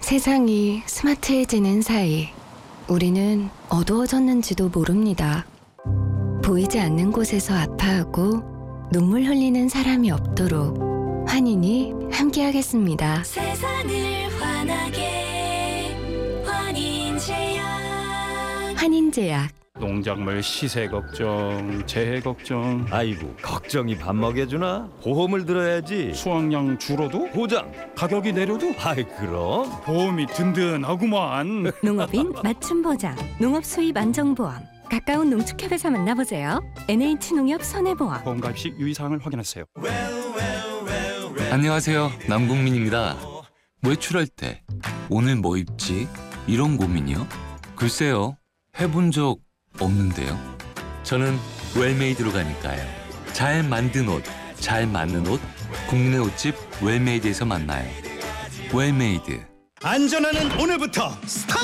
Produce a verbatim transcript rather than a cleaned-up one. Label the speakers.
Speaker 1: 세상이 스마트해지는 사이 우리는 어두워졌는지도 모릅니다. 보이지 않는 곳에서 아파하고 눈물 흘리는 사람이 없도록 환인이 함께하겠습니다.
Speaker 2: 세상을 환하게 환인제약.
Speaker 1: 환인제약.
Speaker 3: 농작물 시세 걱정, 재해 걱정,
Speaker 4: 아이고 걱정이 밥 먹여주나? 보험을 들어야지.
Speaker 3: 수확량 줄어도
Speaker 4: 보장.
Speaker 3: 가격이 내려도
Speaker 4: 아이 그럼.
Speaker 3: 보험이 든든하구만.
Speaker 5: 농업인 맞춤 보장, 농업 수입 안정보험. 가까운 농축협에서 만나보세요. 엔에이치농협 손해보험.
Speaker 3: 보험 가입 시 유의사항을 확인하세요.
Speaker 6: 안녕하세요. 남궁민입니다. 외출할 때 오늘 뭐 입지? 이런 고민이요? 글쎄요. 해본 적 없는데요. 저는 웰메이드로 가니까요. 잘 만든 옷, 잘 맞는 옷, 국내 옷집 웰메이드에서 만나요. 웰메이드.
Speaker 7: 안전하는 오늘부터 스타트!